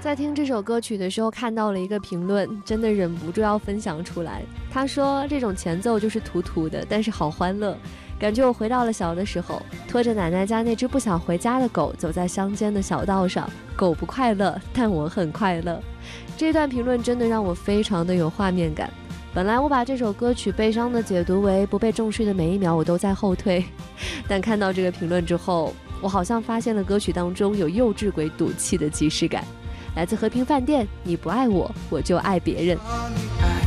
在听这首歌曲的时候看到了一个评论，真的忍不住要分享出来。他说这种前奏就是土土的，但是好欢乐，感觉我回到了小的时候，拖着奶奶家那只不想回家的狗走在乡间的小道上，狗不快乐，但我很快乐。这段评论真的让我非常的有画面感。本来我把这首歌曲悲伤的解读为不被重视的每一秒我都在后退，但看到这个评论之后，我好像发现了歌曲当中有幼稚鬼赌气的即视感。来自和平饭店，你不爱我，我就爱别人。